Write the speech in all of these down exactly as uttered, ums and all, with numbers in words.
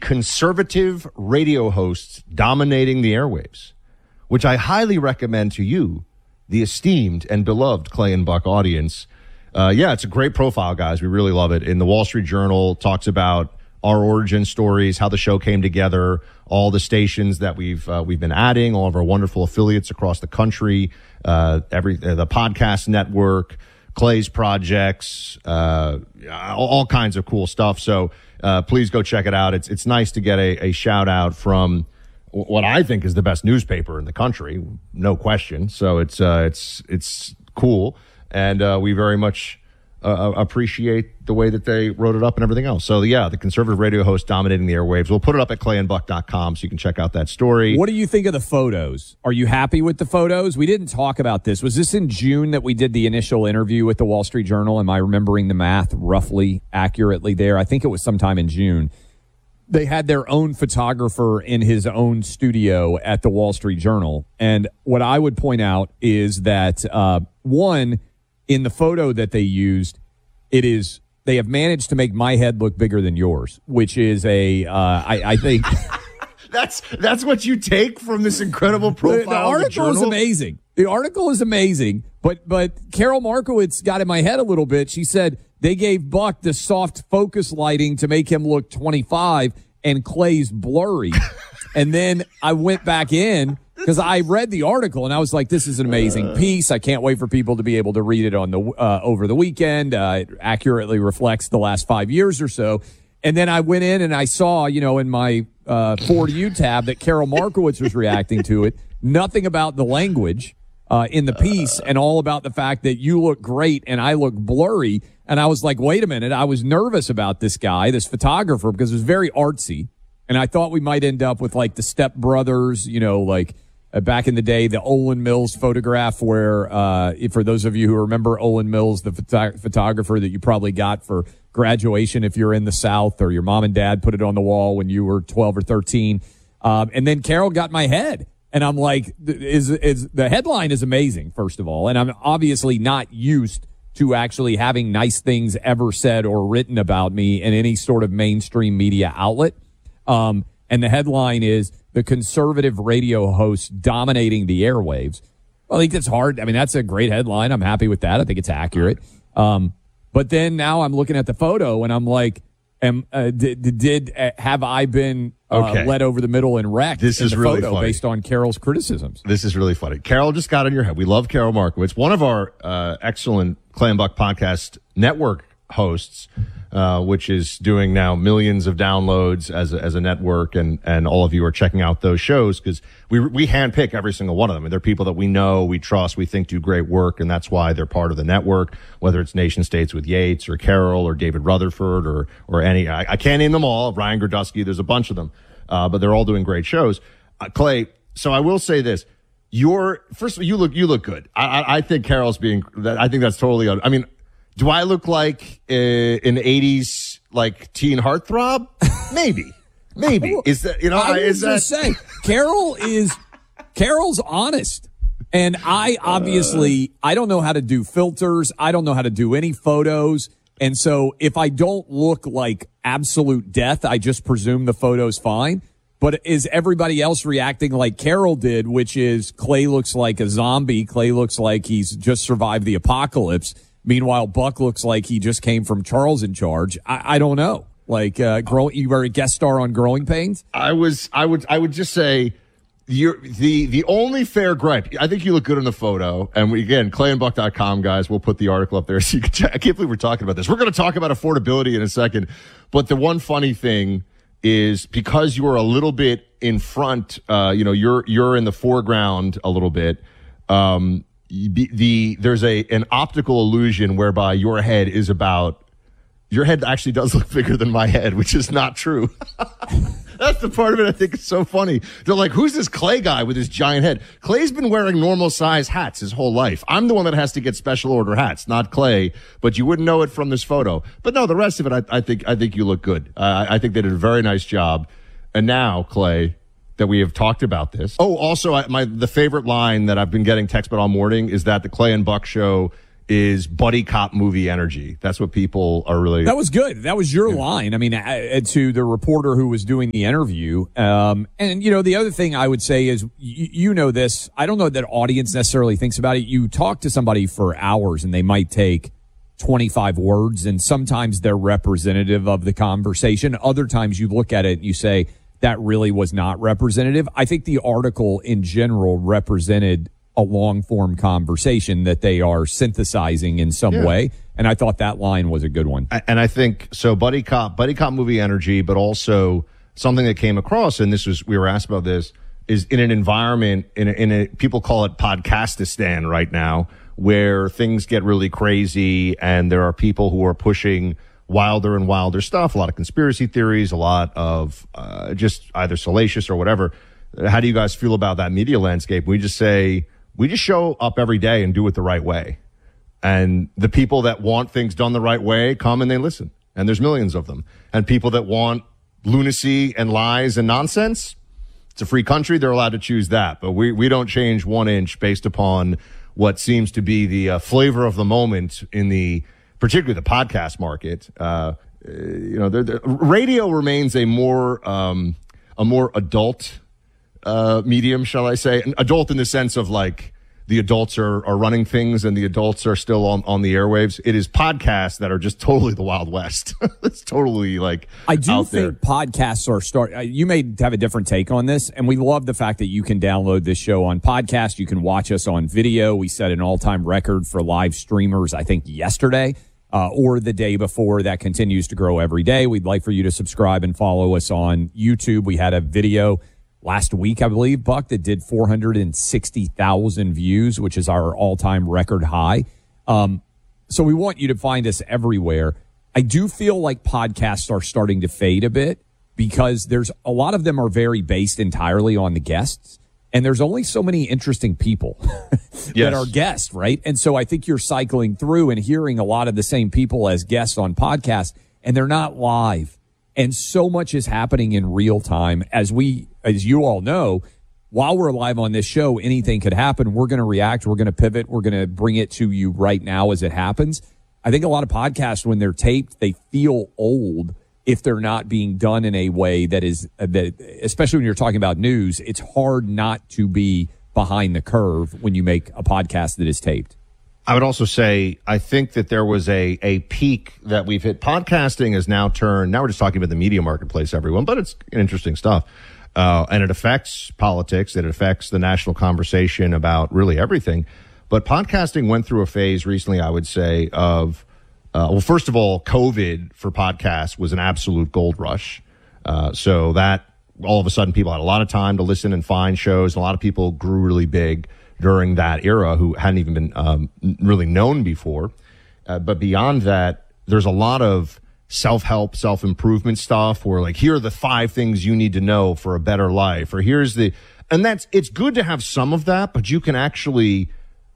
conservative radio hosts dominating the airwaves, which I highly recommend to you, the esteemed and beloved Clay and Buck audience. Uh, yeah, it's a great profile, guys. We really love it. In the Wall Street Journal, talks about our origin stories, how the show came together, all the stations that we've uh, we've been adding, all of our wonderful affiliates across the country, uh, every uh, the podcast network, Clay's projects, uh, all, all kinds of cool stuff. So uh, please go check it out. It's it's nice to get a, a shout out from what I think is the best newspaper in the country, no question. So it's uh, it's it's cool, and uh, we very much uh, appreciate the way that they wrote it up and everything else. So yeah, the conservative radio host dominating the airwaves. We'll put it up at clay and buck dot com so you can check out that story. What do you think of the photos? Are you happy with the photos? We didn't talk about this. Was this in June that we did the initial interview with the Wall Street Journal? Am I remembering the math roughly accurately there? I think it was sometime in June. They had their own photographer in his own studio at the Wall Street Journal. And what I would point out is that, uh, one, in the photo that they used, it is they have managed to make my head look bigger than yours, which is a, uh, I, I think. that's that's what you take from this incredible profile. The, the article is amazing. The article is amazing. But, but Carol Markowitz got in my head a little bit. She said, they gave Buck the soft focus lighting to make him look twenty-five, and Clay's blurry. And then I went back in because I read the article, and I was like, this is an amazing piece. I can't wait for people to be able to read it on the uh, over the weekend. Uh, it accurately reflects the last five years or so. And then I went in and I saw, you know, in my uh, For You tab that Carol Markowitz was reacting to it. Nothing about the language uh, in the piece, and all about the fact that you look great and I look blurry. And I was like, wait a minute. I was nervous about this guy, this photographer, because it was very artsy. And I thought we might end up with like the Step Brothers, you know, like uh, back in the day, the Olin Mills photograph where, uh, if, for those of you who remember Olin Mills, the photo- photographer that you probably got for graduation if you're in the South, or your mom and dad put it on the wall when you were twelve or thirteen. Um, and then Carol got my head. And I'm like, is, is the headline is amazing, first of all. And I'm obviously not used to actually having nice things ever said or written about me in any sort of mainstream media outlet. Um, and the headline is the conservative radio host dominating the airwaves. Well, I think that's hard. I mean, that's a great headline. I'm happy with that. I think it's accurate. Um, but then now I'm looking at the photo and I'm like, am, uh, did, did uh, have I been uh, okay. led over the middle and wrecked this in is the really photo funny. Based on Carol's criticisms? This is really funny. Carol just got in your head. We love Carol Markowitz, one of our uh, excellent Clay and Buck podcast network hosts, uh, which is doing now millions of downloads as a, as a network, and, and all of you are checking out those shows because we we handpick every single one of them. And they're people that we know, we trust, we think do great work, and that's why they're part of the network, whether it's Nation States with Yates or Carol or David Rutherford or or any. I, I can't name them all. Ryan Grodusky, there's a bunch of them, uh, but they're all doing great shows. Uh, Clay, so I will say this. You're first of all, you look you look good. I, I, I think Carol's being. I think that's totally. I mean, do I look like uh, an eighties like teen heartthrob? Maybe, maybe. Is that you know? I is was that just say Carol is Carol's honest, and I obviously uh, I don't know how to do filters. I don't know how to do any photos, and so if I don't look like absolute death, I just presume the photo's fine. But is everybody else reacting like Carol did, which is Clay looks like a zombie. Clay looks like he's just survived the apocalypse. Meanwhile, Buck looks like he just came from Charles in Charge. I, I don't know. Like, uh, grow, you were a guest star on Growing Pains? I was, I would, I would just say you're the, the only fair gripe. I think you look good in the photo. And we, again, clay and buck dot com guys, we'll put the article up there so you can check. I can't believe we're talking about this. We're going to talk about affordability in a second. But the one funny thing is because you are a little bit in front, uh, you know, you're, you're in the foreground a little bit. Um, the, the, there's a, an optical illusion whereby your head is about, your head actually does look bigger than my head, which is not true. That's the part of it I think is so funny. They're like, who's this Clay guy with his giant head? Clay's been wearing normal size hats his whole life. I'm the one that has to get special order hats, not Clay, but you wouldn't know it from this photo. But no, the rest of it, I, I think, I think you look good. Uh, I think they did a very nice job. And now, Clay, that we have talked about this. Oh, also, I, my, the favorite line that I've been getting text about all morning is that the Clay and Buck show is buddy cop movie energy. That's what people are really. That was good. That was your yeah. line. I mean, uh, to the reporter who was doing the interview. Um, and, you know, the other thing I would say is, y- you know this, I don't know that audience necessarily thinks about it. You talk to somebody for hours and they might take twenty-five words, and sometimes they're representative of the conversation. Other times you look at it and you say, that really was not representative. I think the article in general represented a long-form conversation that they are synthesizing in some yeah. way, and I thought that line was a good one. And I think, so buddy cop, buddy cop movie energy, but also something that came across, and this was, we were asked about this, is in an environment, in a, in a people call it Podcastistan right now, where things get really crazy, and there are people who are pushing wilder and wilder stuff, a lot of conspiracy theories, a lot of uh, just either salacious or whatever. How do you guys feel about that media landscape? We just say, we just show up every day and do it the right way. And the people that want things done the right way come and they listen. And there's millions of them. And people that want lunacy and lies and nonsense, it's a free country. They're allowed to choose that. But we, we don't change one inch based upon what seems to be the uh, flavor of the moment in the, particularly the podcast market. Uh, you know, they're, they're, radio remains a more, um, a more adult Uh, medium, shall I say? An adult in the sense of like the adults are, are running things and the adults are still on, on the airwaves. It is podcasts that are just totally the Wild West. It's totally like I do out think there. Podcasts are start. You may have a different take on this, and we love the fact that you can download this show on podcast. You can watch us on video. We set an all-time record for live streamers, I think, yesterday. Uh, or the day before. That continues to grow every day. We'd like for you to subscribe and follow us on YouTube. We had a video last week, I believe, Buck, that did four hundred sixty thousand views, which is our all-time record high. Um, so we want you to find us everywhere. I do feel like podcasts are starting to fade a bit because there's a lot of them are very based entirely on the guests, and there's only so many interesting people yes. that are guests, right? And so I think you're cycling through and hearing a lot of the same people as guests on podcasts, and they're not live. And so much is happening in real time. As we, as you all know, while we're live on this show, anything could happen. We're going to react. We're going to pivot. We're going to bring it to you right now as it happens. I think a lot of podcasts, when they're taped, they feel old if they're not being done in a way that is, that, especially when you're talking about news, it's hard not to be behind the curve when you make a podcast that is taped. I would also say, I think that there was a, a peak that we've hit. Podcasting has now turned, now we're just talking about the media marketplace, everyone, but it's interesting stuff. Uh, and it affects politics. It affects the national conversation about really everything. But podcasting went through a phase recently, I would say, of, uh, well, first of all, COVID for podcasts was an absolute gold rush. Uh, so that all of a sudden people had a lot of time to listen and find shows. A lot of people grew really big during that era who hadn't even been um, really known before. Uh, but beyond that, there's a lot of self-help, self-improvement stuff where like, here are the five things you need to know for a better life, or here's the, and that's, it's good to have some of that, but you can actually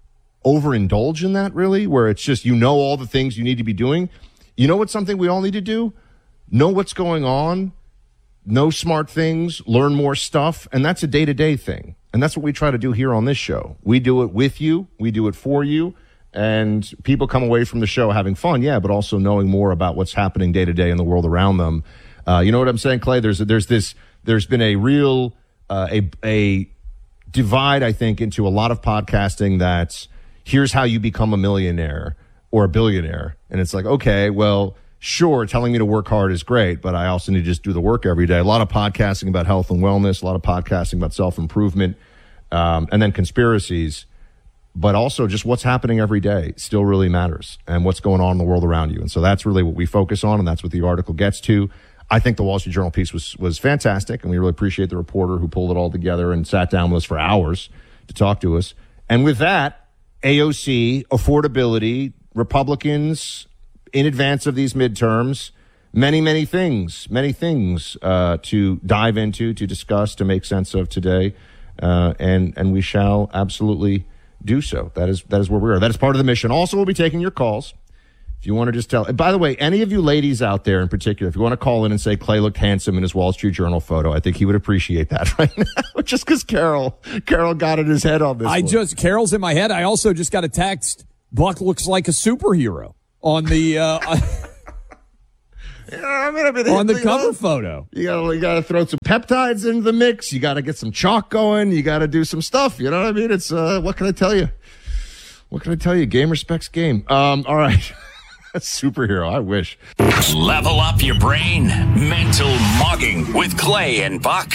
overindulge in that really, where it's just, you know, all the things you need to be doing. You know what's something we all need to do? Know what's going on, know smart things, learn more stuff. And that's a day-to-day thing. And that's what we try to do here on this show. We do it with you. We do it for you. And people come away from the show having fun, yeah, but also knowing more about what's happening day to day in the world around them. Uh, you know what I'm saying, Clay? There's there's this there's been a real uh, a a divide, I think, into a lot of podcasting. That's here's how you become a millionaire or a billionaire, and it's like, okay, well, sure, telling me to work hard is great, but I also need to just do the work every day. A lot of podcasting about health and wellness, a lot of podcasting about self-improvement, um, and then conspiracies, but also just what's happening every day still really matters, and what's going on in the world around you. And so that's really what we focus on, and that's what the article gets to. I think the Wall Street Journal piece was, was fantastic, and we really appreciate the reporter who pulled it all together and sat down with us for hours to talk to us. And with that, A O C, affordability, Republicans, in advance of these midterms, many, many things, many things uh, to dive into, to discuss, to make sense of today. Uh, and and we shall absolutely do so. That is that is where we are. That is part of the mission. Also, we'll be taking your calls. If you want to just tell, and by the way, any of you ladies out there in particular, if you want to call in and say Clay looked handsome in his Wall Street Journal photo, I think he would appreciate that right now. Just because Carol, Carol got in his head on this I one. just, Carol's in my head. I also just got a text. Buck looks like a superhero on the uh, yeah, I mean, I mean, on the you cover know, photo. You gotta you gotta throw some peptides into the mix. You gotta get some chalk going. You gotta do some stuff. You know what I mean? It's uh, what can I tell you? What can I tell you? Game respects game. Um, all right. Superhero, I wish. Level up your brain. Mental Mogging with Clay and Buck.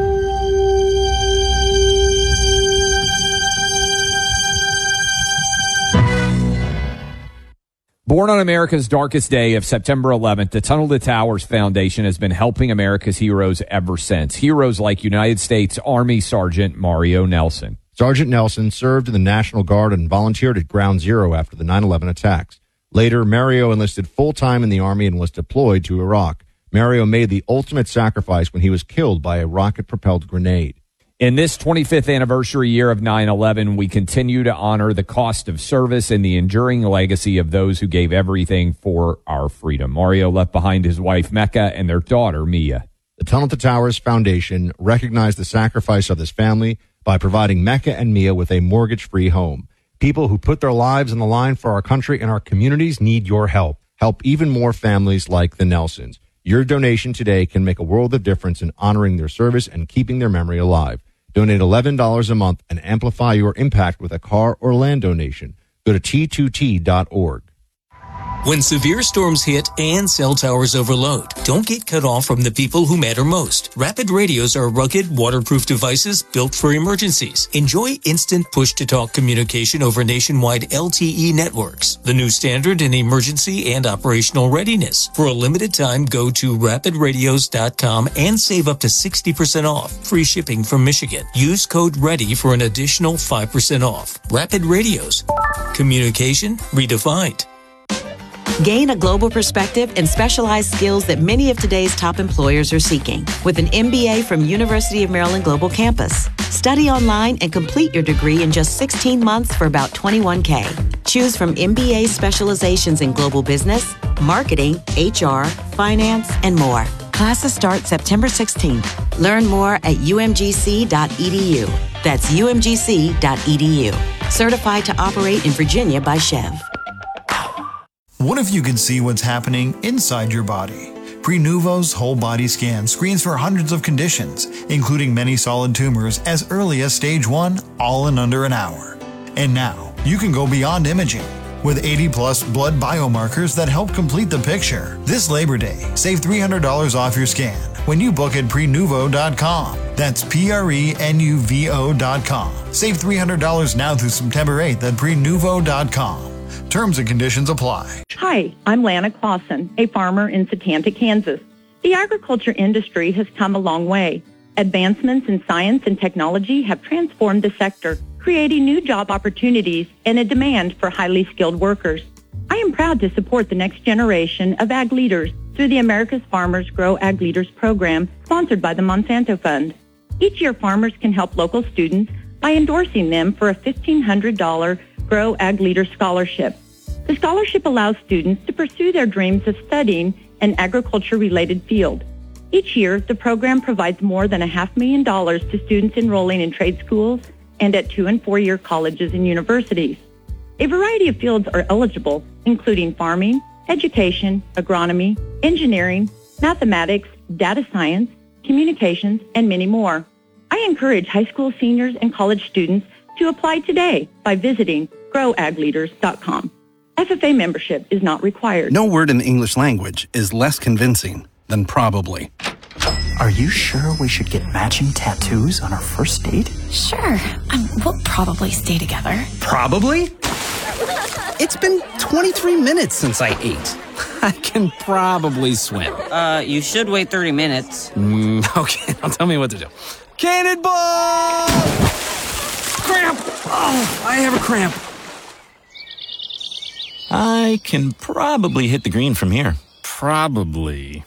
Born on America's darkest day of September eleventh, the Tunnel to Towers Foundation has been helping America's heroes ever since. Heroes like United States Army Sergeant Mario Nelson. Sergeant Nelson served in the National Guard and volunteered at Ground Zero after the nine eleven attacks. Later, Mario enlisted full-time in the Army and was deployed to Iraq. Mario made the ultimate sacrifice when he was killed by a rocket-propelled grenade. In this twenty-fifth anniversary year of nine eleven, we continue to honor the cost of service and the enduring legacy of those who gave everything for our freedom. Mario left behind his wife, Mecca, and their daughter, Mia. The Tunnel to Towers Foundation recognized the sacrifice of this family by providing Mecca and Mia with a mortgage-free home. People who put their lives on the line for our country and our communities need your help. Help even more families like the Nelsons. Your donation today can make a world of difference in honoring their service and keeping their memory alive. Donate eleven dollars a month and amplify your impact with a car or land donation. Go to T two T dot org. When severe storms hit and cell towers overload, don't get cut off from the people who matter most. Rapid radios are rugged, waterproof devices built for emergencies. Enjoy instant push-to-talk communication over nationwide L T E networks, the new standard in emergency and operational readiness. For a limited time, go to rapid radios dot com and save up to sixty percent off. Free shipping from Michigan. Use code READY for an additional five percent off. Rapid Radios. Communication redefined. Gain a global perspective and specialized skills that many of today's top employers are seeking with an M B A from University of Maryland Global Campus. Study online and complete your degree in just sixteen months for about twenty-one K. Choose from M B A specializations in global business, marketing, H R, finance, and more. Classes start September sixteenth. Learn more at U M G C dot E D U. That's U M G C dot E D U. Certified to operate in Virginia by Chev. What if you could see what's happening inside your body? Prenuvo's whole body scan screens for hundreds of conditions, including many solid tumors as early as stage one, all in under an hour. And now, you can go beyond imaging with eighty plus blood biomarkers that help complete the picture. This Labor Day, save three hundred dollars off your scan when you book at prenuvo dot com. That's P R E N U V O dot com. Save three hundred dollars now through September eighth at prenuvo dot com. Terms and conditions apply. Hi, I'm Lana Clausen, a farmer in Setanta, Kansas. The agriculture industry has come a long way. Advancements in science and technology have transformed the sector, creating new job opportunities and a demand for highly skilled workers. I am proud to support the next generation of ag leaders through the America's Farmers Grow Ag Leaders program sponsored by the Monsanto Fund. Each year, farmers can help local students by endorsing them for a fifteen hundred dollars Grow Ag Leader Scholarship. The scholarship allows students to pursue their dreams of studying an agriculture-related field. Each year, the program provides more than a half million dollars to students enrolling in trade schools and at two- and four-year colleges and universities. A variety of fields are eligible, including farming, education, agronomy, engineering, mathematics, data science, communications, and many more. I encourage high school seniors and college students to apply today by visiting grow ag leaders dot com. F F A membership is not required. No word in the English language is less convincing than probably. Are you sure we should get matching tattoos on our first date? Sure. Um, we'll probably stay together. Probably? It's been twenty-three minutes since I ate. I can probably swim. Uh, you should wait thirty minutes. Mm, okay, now tell me what to do. Cannonball! Cramp! Oh, I have a cramp. I can probably hit the green from here. Probably.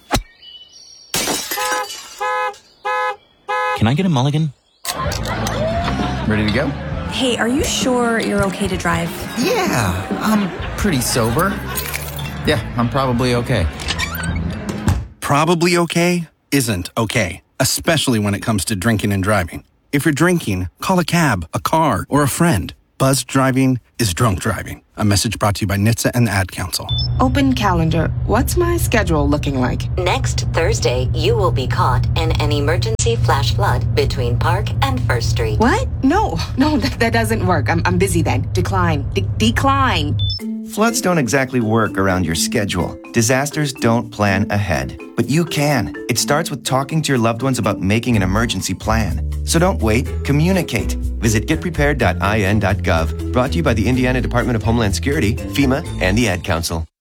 Can I get a mulligan? Ready to go? Hey, are you sure you're okay to drive? Yeah, I'm pretty sober. Yeah, I'm probably okay. Probably okay isn't okay, especially when it comes to drinking and driving. If you're drinking, call a cab, a car, or a friend. Buzzed driving is drunk driving. A message brought to you by N H T S A and the Ad Council. Open calendar. What's my schedule looking like? Next Thursday, you will be caught in an emergency flash flood between Park and First Street. What? No, no, that, that doesn't work. I'm, I'm busy then. Decline. De- decline. Floods don't exactly work around your schedule. Disasters don't plan ahead, but you can. It starts with talking to your loved ones about making an emergency plan. So don't wait, communicate. Visit get prepared dot I N dot gov, brought to you by the Indiana Department of Homeland Security, FEMA, and the Ad Council.